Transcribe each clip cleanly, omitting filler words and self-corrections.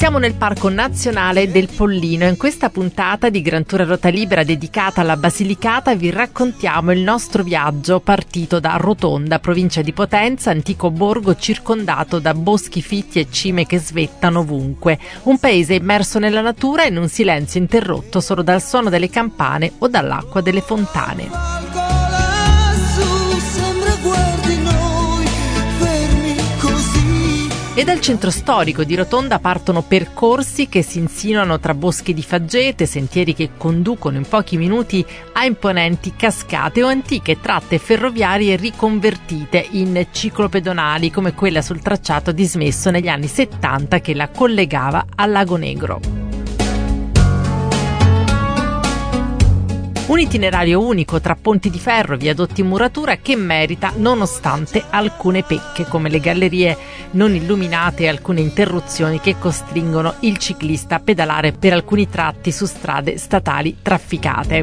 Siamo nel Parco Nazionale del Pollino e in questa puntata di Gran Tour a Ruota Libera dedicata alla Basilicata vi raccontiamo il nostro viaggio partito da Rotonda, provincia di Potenza, antico borgo circondato da boschi fitti e cime che svettano ovunque. Un paese immerso nella natura in un silenzio interrotto solo dal suono delle campane o dall'acqua delle fontane. E dal centro storico di Rotonda partono percorsi che si insinuano tra boschi di faggete, sentieri che conducono in pochi minuti a imponenti cascate o antiche tratte ferroviarie riconvertite in ciclopedonali come quella sul tracciato dismesso negli anni 70 che la collegava al Lago Negro. Un itinerario unico tra ponti di ferro e viadotti in muratura che merita nonostante alcune pecche come le gallerie non illuminate e alcune interruzioni che costringono il ciclista a pedalare per alcuni tratti su strade statali trafficate.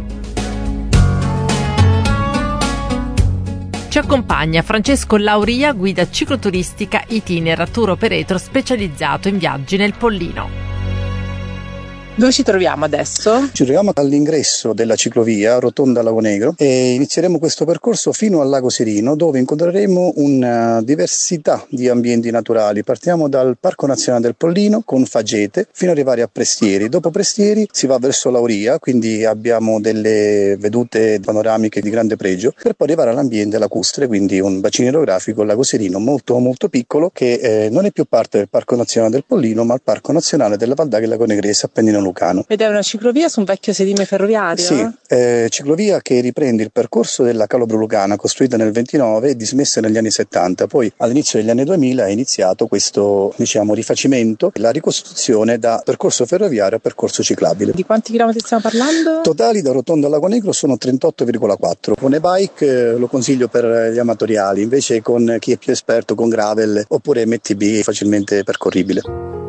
Ci accompagna Francesco Lauria, guida cicloturistica Itinera Tour Operator specializzato in viaggi nel Pollino. Dove ci troviamo adesso? Ci troviamo all'ingresso della ciclovia Rotonda Lago Negro e inizieremo questo percorso fino al Lago Serino, dove incontreremo una diversità di ambienti naturali. Partiamo dal Parco Nazionale del Pollino con faggete fino ad arrivare a Prestieri. Dopo Prestieri si va verso Lauria, quindi abbiamo delle vedute panoramiche di grande pregio, per poi arrivare all'ambiente lacustre, quindi un bacino idrografico, il Lago Serino, molto molto piccolo, che non è più parte del Parco Nazionale del Pollino, ma il Parco Nazionale della Val d'Agri Lago Negrese Appennino Lucano. Ed è una ciclovia su un vecchio sedime ferroviario? Sì, ciclovia che riprende il percorso della Calobro Lucana, costruita nel 29 e dismessa negli anni 70. Poi all'inizio degli anni 2000 è iniziato questo, rifacimento, la ricostruzione da percorso ferroviario a percorso ciclabile. Di quanti chilometri stiamo parlando? Totali da Rotonda a Lago Negro sono 38,4. Con e-bike lo consiglio per gli amatoriali, invece con chi è più esperto con gravel oppure MTB facilmente percorribile.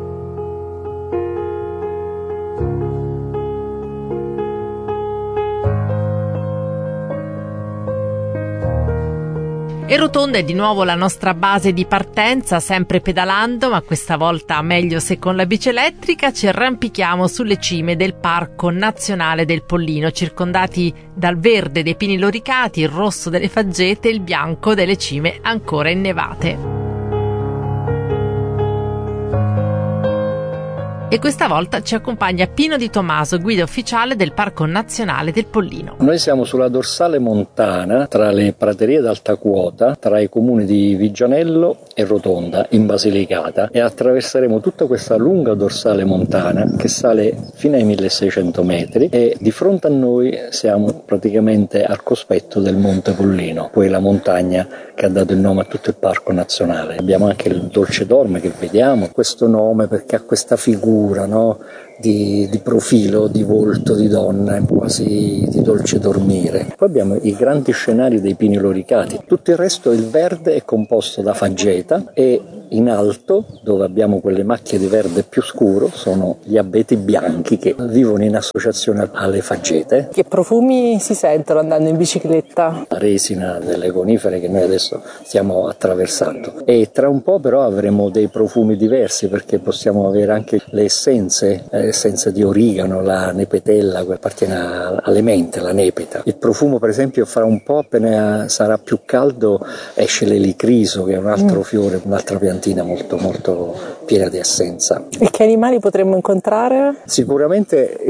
E Rotonda è di nuovo la nostra base di partenza, sempre pedalando, ma questa volta meglio se con la bici elettrica. Ci arrampichiamo sulle cime del Parco Nazionale del Pollino, circondati dal verde dei pini loricati, il rosso delle faggete e il bianco delle cime ancora innevate. E questa volta ci accompagna Pino Di Tomaso, guida ufficiale del Parco Nazionale del Pollino. Noi siamo sulla dorsale montana tra le praterie d'alta quota, tra i comuni di Viggianello e Rotonda, in Basilicata, e attraverseremo tutta questa lunga dorsale montana che sale fino ai 1600 metri e di fronte a noi siamo praticamente al cospetto del Monte Pollino, poi la montagna che ha dato il nome a tutto il Parco Nazionale. Abbiamo anche il Dolce Dorme che vediamo, questo nome perché ha questa figura, no? Di profilo, di volto di donna, quasi di dolce dormire. Poi abbiamo i grandi scenari dei pini loricati. Tutto il resto, il verde, è composto da faggeta e in alto, dove abbiamo quelle macchie di verde più scuro, sono gli abeti bianchi che vivono in associazione alle faggete. Che profumi si sentono andando in bicicletta? La resina delle conifere che noi adesso stiamo attraversando. E tra un po' però avremo dei profumi diversi, perché possiamo avere anche le essenze di origano, la nepetella che appartiene alle mente, la nepeta. Il profumo, per esempio, fra un po', appena sarà più caldo, esce l'elicriso, che è un altro fiore, un'altra piantina molto molto piena di essenza. E che animali potremmo incontrare? Sicuramente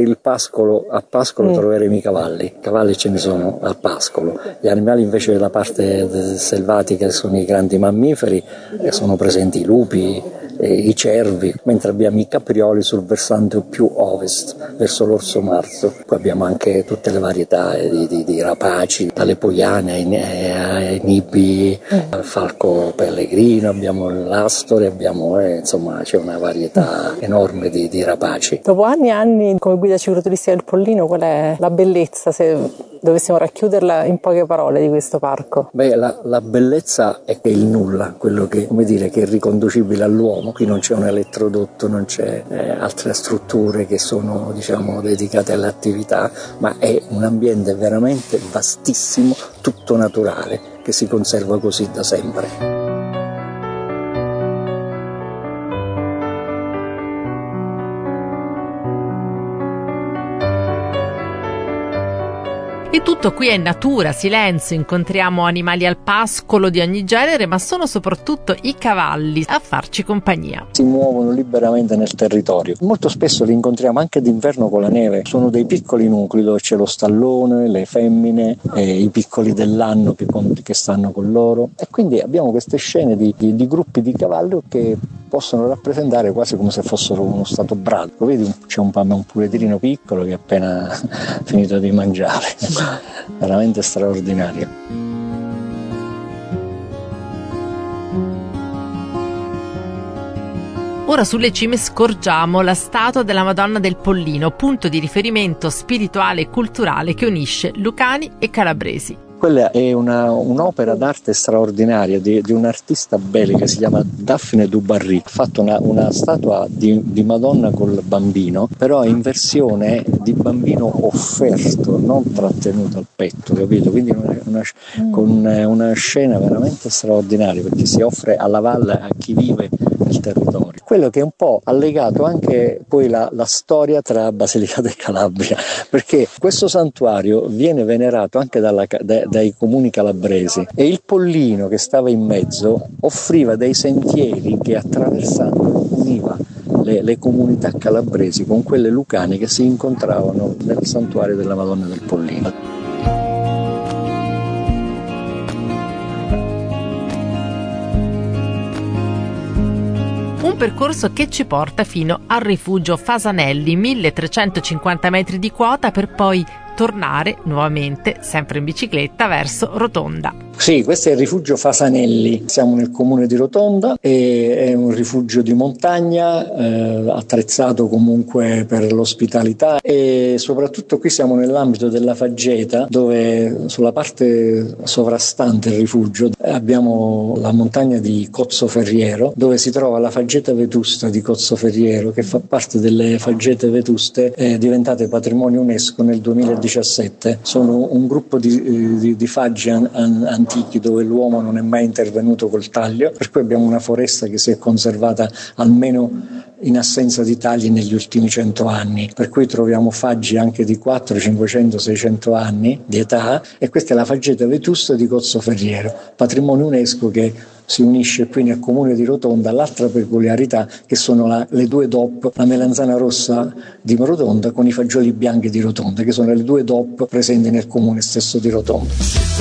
a pascolo troveremo i cavalli ce ne sono al pascolo. Gli animali invece della parte selvatica sono i grandi mammiferi, sono presenti i lupi, i cervi, mentre abbiamo i caprioli sul versante più ovest, verso l'Orso Marzo. Poi abbiamo anche tutte le varietà di rapaci, dalle poiane ai nibi, al falco pellegrino, abbiamo l'astore, abbiamo insomma c'è una varietà enorme di rapaci. Dopo anni e anni come guida cicloturistica del Pollino, qual è la bellezza, se dovessimo racchiuderla in poche parole, di questo parco? Beh, la bellezza è il nulla, quello che, che è riconducibile all'uomo. Qui non c'è un elettrodotto, non c'è altre strutture che sono dedicate all'attività, ma è un ambiente veramente vastissimo, tutto naturale, che si conserva così da sempre. E tutto qui è natura, silenzio, incontriamo animali al pascolo di ogni genere, ma sono soprattutto i cavalli a farci compagnia. Si muovono liberamente nel territorio. Molto spesso li incontriamo anche d'inverno con la neve. Sono dei piccoli nuclei dove c'è lo stallone, le femmine, i piccoli dell'anno che stanno con loro. E quindi abbiamo queste scene di gruppi di cavalli che possono rappresentare quasi come se fossero uno stato brado. Vedi, c'è un puledrino piccolo che è appena finito di mangiare. Veramente straordinario. Ora sulle cime scorgiamo la statua della Madonna del Pollino, punto di riferimento spirituale e culturale che unisce lucani e calabresi. Quella è un'opera d'arte straordinaria di un artista belga che si chiama Daphne du Barry. Ha fatto una statua di Madonna col bambino, però in versione di bambino offerto, non trattenuto al petto, capito? Quindi con una scena veramente straordinaria, perché si offre alla valle a chi vive nel territorio. Quello che è un po' ha legato anche poi la storia tra Basilicata e Calabria, perché questo santuario viene venerato anche dai comuni calabresi e il Pollino che stava in mezzo offriva dei sentieri che attraversando univa le comunità calabresi con quelle lucane che si incontravano nel santuario della Madonna del Pollino. Un percorso che ci porta fino al rifugio Fasanelli, 1350 metri di quota, per poi tornare nuovamente, sempre in bicicletta, verso Rotonda. Sì, questo è il rifugio Fasanelli, siamo nel comune di Rotonda, è un rifugio di montagna, attrezzato comunque per l'ospitalità e soprattutto qui siamo nell'ambito della faggeta, dove sulla parte sovrastante il rifugio abbiamo la montagna di Cozzoferriero, dove si trova la faggeta vetusta di Cozzoferriero, che fa parte delle faggete vetuste diventate patrimonio UNESCO nel 2017. Sono un gruppo di faggi antichi dove l'uomo non è mai intervenuto col taglio, per cui abbiamo una foresta che si è conservata almeno in assenza di tagli negli ultimi 100 anni, per cui troviamo faggi anche di 400, 500, 600 anni di età, e questa è la faggeta vetusta di Cozzoferriero, patrimonio UNESCO che si unisce qui nel comune di Rotonda. L'altra peculiarità che sono le due DOP, la melanzana rossa di Rotonda con i fagioli bianchi di Rotonda, che sono le due DOP presenti nel comune stesso di Rotonda.